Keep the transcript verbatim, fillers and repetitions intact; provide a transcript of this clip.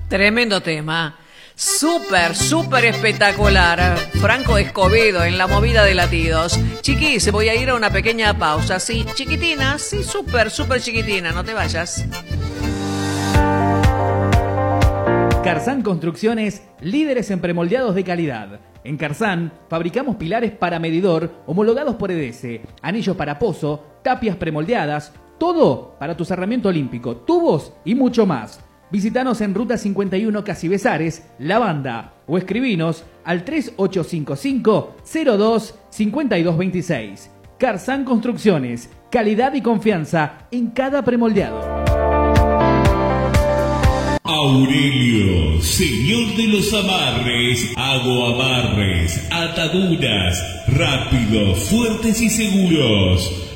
Tremendo tema. Súper, súper espectacular. Franco Escobedo en la movida de latidos. Chiquis, voy a ir a una pequeña pausa. Sí, chiquitina, sí, súper, súper chiquitina. No te vayas. Carzán Construcciones, líderes en premoldeados de calidad. En Carzán fabricamos pilares para medidor homologados por E D S, anillos para pozo, tapias premoldeadas, todo para tu cerramiento olímpico, tubos y mucho más. Visítanos en Ruta cincuenta y uno Casi Besares, La Banda, o escribinos al tres ocho cinco cinco, cero dos, cinco dos dos seis. Carzán Construcciones, calidad y confianza en cada premoldeado. Aurelio, señor de los amarres, hago amarres, ataduras, rápidos, fuertes y seguros.